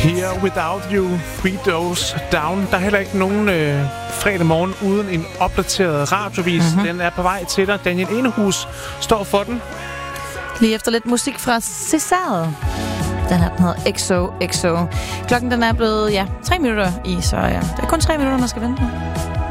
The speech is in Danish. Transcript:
Here Without You, 3 Doors Down. Der er heller ikke nogen fredag morgen uden en opdateret radiovis. Den er på vej til dig. Daniel Enehus står for den. Lige efter lidt musik fra Cesar. Den her, den hedder XOXO. Klokken den er blevet, 3 minutter i, så det er kun 3 minutter, man skal vente på.